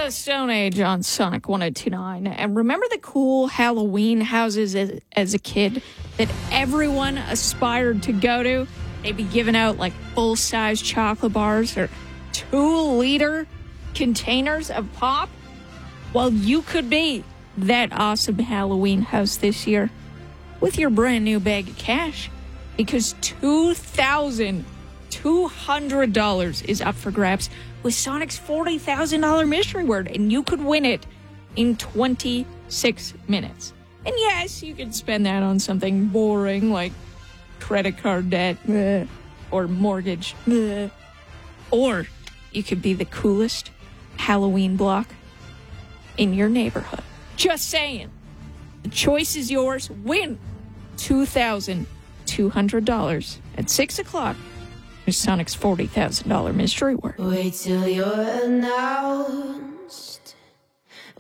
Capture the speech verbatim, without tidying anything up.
of the Stone Age on Sonic one oh two point nine. And remember the cool Halloween houses as, as a kid that everyone aspired to go to? They'd be giving out like full-size chocolate bars or two-liter containers of pop. Well, you could be that awesome Halloween house this year with your brand new bag of cash, because two thousand two hundred dollars is up for grabs with Sonic's forty thousand dollars mystery word, and you could win it in twenty-six minutes. And yes, you could spend that on something boring like credit card debt bleh, or mortgage. Bleh. Or you could be the coolest Halloween block in your neighborhood. Just saying. The choice is yours. Win two thousand two hundred dollars at six o'clock. Here's Sonic's forty thousand dollars mystery word. Wait till you're now